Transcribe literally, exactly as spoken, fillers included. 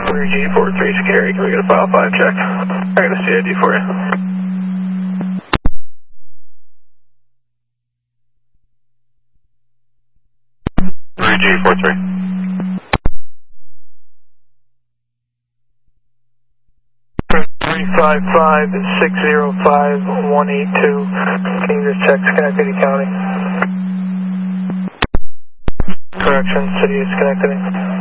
three G four three Scary, can we get a file five check? I got a C I D for you. three G four three. three five five six zero five one eight two. Can you just check Schenectady County? Correction, City of Schenectady.